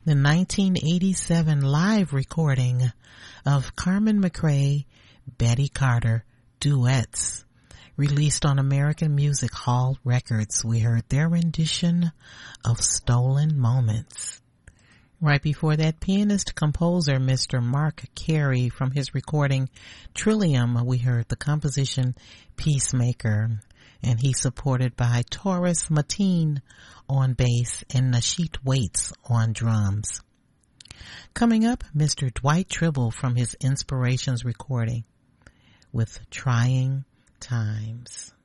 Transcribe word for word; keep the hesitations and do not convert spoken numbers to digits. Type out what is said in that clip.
the nineteen eighty-seven live recording of Carmen McRae, Betty Carter duets, released on American Music Hall Records. We heard their rendition of Stolen Moments. Right before that, pianist-composer Mister Mark Carey, from his recording Trillium, we heard the composition Peacemaker, and he's supported by Taurus Mateen on bass and Nasheet Waits on drums. Coming up, Mister Dwight Tribble from his Inspirations recording with Trying Times.